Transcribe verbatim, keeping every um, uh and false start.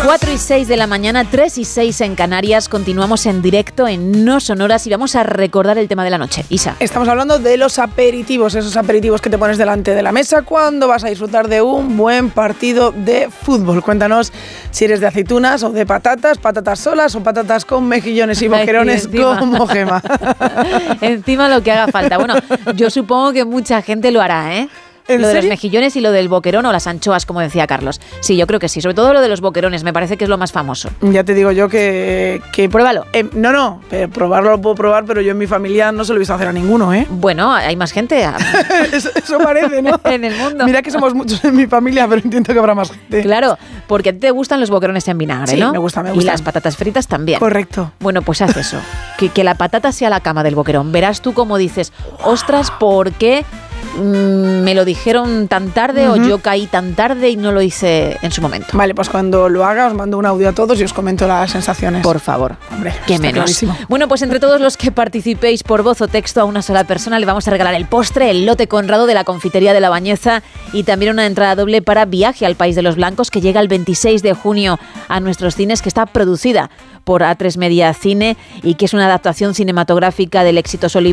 cuatro y seis de la mañana, tres y seis en Canarias. Continuamos en directo en No Sonoras y vamos a recordar el tema de la noche. Isa. Estamos hablando de los aperitivos, esos aperitivos que te pones delante de la mesa cuando vas a disfrutar de un buen partido de fútbol. Cuéntanos si eres de aceitunas o de patatas, patatas solas o patatas con mejillones y boquerones Ay, como Gema. Encima lo que haga falta. Bueno, yo supongo que mucha gente lo hará, ¿eh? ¿En lo de serio? los mejillones y lo del boquerón o las anchoas, como decía Carlos. Sí, yo creo que sí. Sobre todo lo de los boquerones, me parece que es lo más famoso. Ya te digo yo que... que Pruébalo. Eh, no, no, pero probarlo lo puedo probar, pero yo en mi familia no se lo he visto hacer a ninguno, ¿eh? Bueno, hay más gente eso, eso parece, ¿no? en el mundo. Mira que somos muchos en mi familia, pero entiendo que habrá más gente. Claro, porque a ti te gustan los boquerones en vinagre, sí, ¿no? me gusta, me gusta. Y las patatas fritas también. Correcto. Bueno, pues haz eso. Que, que la patata sea la cama del boquerón. Verás tú cómo dices, ostras, ¿por qué mm, me lo dijeron tan tarde uh-huh. o yo caí tan tarde y no lo hice en su momento? Vale, pues cuando lo haga os mando un audio a todos y os comento las sensaciones. Por favor. Hombre, qué menos. Clarísimo. Bueno, pues entre todos los que participéis por voz o texto a una sola persona le vamos a regalar el postre, el lote Conrado de la confitería de La Bañeza y también una entrada doble para Viaje al País de los Blancos que llega el veintiséis de junio a nuestros cines, que está producida por A tres Media Cine y que es una adaptación cinematográfica del exitoso libro